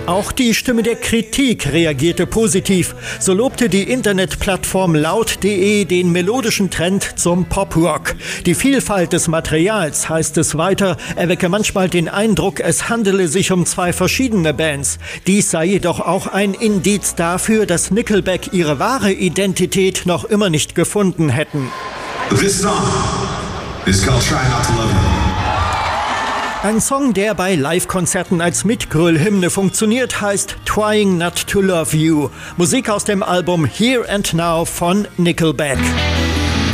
Auch die Stimme der Kritik reagierte positiv. So lobte die Internetplattform laut.de den melodischen Trend zum Pop-Rock. Die Vielfalt des Materials, heißt es weiter, erwecke manchmal den Eindruck, es handele sich um zwei verschiedene Bands. Dies sei jedoch auch ein Indiz dafür, dass Nickelback ihre wahre Identität noch immer nicht gefunden hätten. This song is called Try Not to Love You. Ein Song, der bei Live-Konzerten als Mitgröl-Hymne funktioniert, heißt Trying Not to Love You. Musik aus dem Album Here and Now von Nickelback.